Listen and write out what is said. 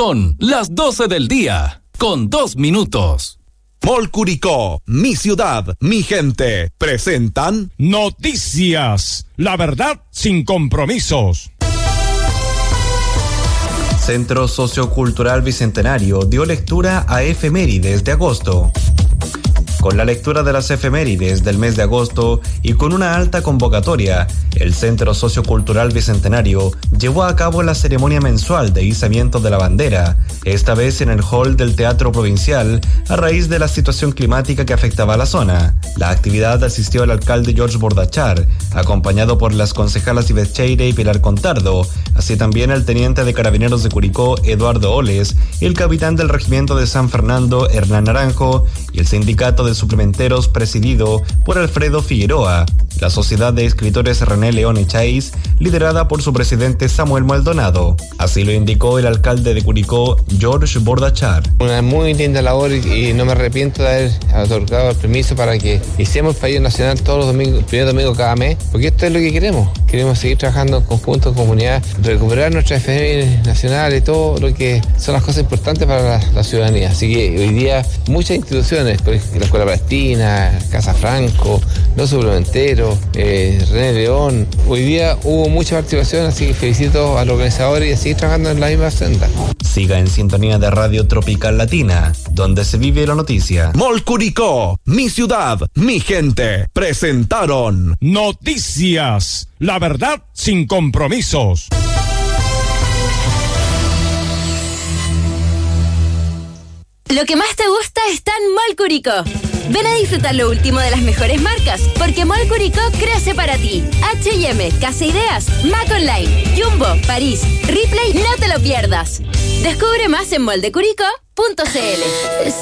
Son las 12 del día, con 2 minutos. Mall Curicó, mi ciudad, mi gente, presentan Noticias, la verdad sin compromisos. Centro Sociocultural Bicentenario dio lectura a efemérides de agosto. Con la lectura de las efemérides del mes de agosto y con una alta convocatoria, el Centro Sociocultural Bicentenario llevó a cabo la ceremonia mensual de izamiento de la bandera, esta vez en el hall del Teatro Provincial, a raíz de la situación climática que afectaba a la zona. La actividad asistió el alcalde George Bordachar, acompañado por las concejalas Ivette Cheire y Pilar Contardo, así también el teniente de Carabineros de Curicó, Eduardo Oles, y el capitán del Regimiento de San Fernando, Hernán Naranjo, y el sindicato de suplementeros presidido por Alfredo Figueroa, la Sociedad de Escritores René León Echaiz, liderada por su presidente Samuel Maldonado. Así lo indicó el alcalde de Curicó, George Bordachar. Una muy linda labor y no me arrepiento de haber otorgado el permiso para que hicimos el fallido nacional todos los domingos, primer domingo cada mes, porque esto es lo que queremos. Queremos seguir trabajando en conjunto, en comunidad, recuperar nuestras efemérides nacionales, todo lo que son las cosas importantes para la ciudadanía. Así que hoy día muchas instituciones, la Escuela Palestina, Casa Franco, los suplementeros, René León, hoy día hubo mucha participación, así que felicito a los organizadores y a seguir trabajando en la misma senda. Siga en sintonía de Radio Tropical Latina, donde se vive la noticia. Mall Curicó, mi ciudad, mi gente, presentaron Noticias, la verdad sin compromisos. Lo que más te gusta está en Mall Curicó. Ven a disfrutar lo último de las mejores marcas, porque Mall Curicó crece para ti. H&M, Casa Ideas, Mac Online, Jumbo, París, Ripley, no te lo pierdas. Descubre más en moldecuricó.cl.